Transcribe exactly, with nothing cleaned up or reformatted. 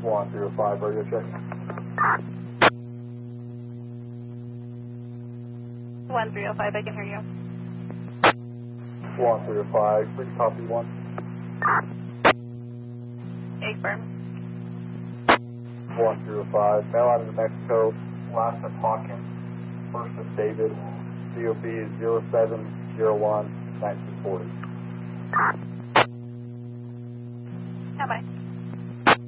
one zero five, radio check. one three oh five, I can hear you. one three oh five, please copy one. Egg firm. one zero five, mail out of New Mexico, last of Hawkins, first of David, C O B is zero seven zero one nineteen forty.